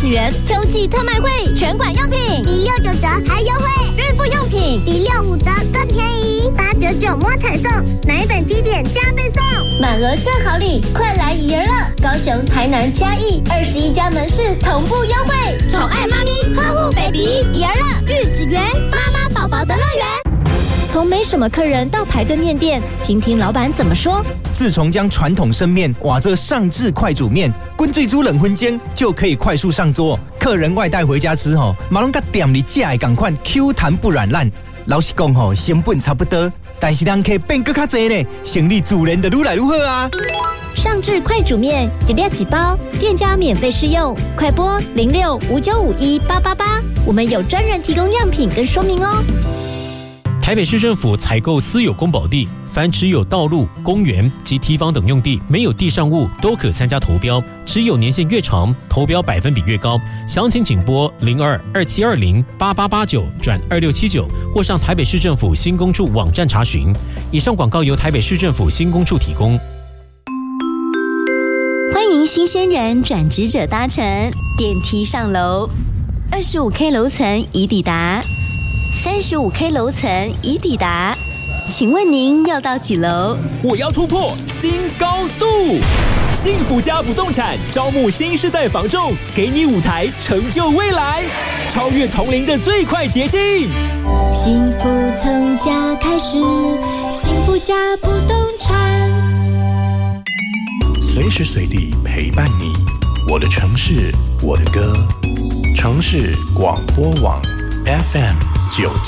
子园秋季特卖会，全馆用品抵69折还优惠， 孕妇用品抵65折更便宜，899摸彩送，奶粉基点加倍送， 满额赠好礼，快来宜儿乐！高雄、台南、嘉义21家门市同步优惠，宠爱妈咪，呵护 baby， 宜儿乐玉子园妈妈宝宝的乐园。从没什么客人到排队面店，听听老板怎么说。 自从将传统生面瓦这上至快煮面，滚最煮冷荤煎就可以快速上桌。客人外带回家吃马龙甲店里架的同款 Q 弹不软烂。老实讲成本差不多，但是人客变更较多呢，生意自然就愈来愈好啊。 上至快煮面，一粒几包，店家免费试用，快拨0659518888，我们有专人提供样品跟说明哦。 台北市政府采购私有公保地，凡持有道路、公园及堤防等用地，没有地上物都可参加投标，持有年限越长，投标百分比越高。详情请拨02-2720-8889-2679，或上台北市政府新工处网站查询。以上广告由台北市政府新工处提供。 欢迎新鲜人转职者搭乘电梯上楼，25K 楼层已抵达。35K 楼层已抵达，请问您要到几楼？ 我要突破新高度！幸福家不动产招募新世代房仲，给你舞台成就未来，超越同龄的最快捷径。 幸福从家开始，幸福家不动产， 随时随地陪伴你。我的城市，我的歌，城市广播网 FM97。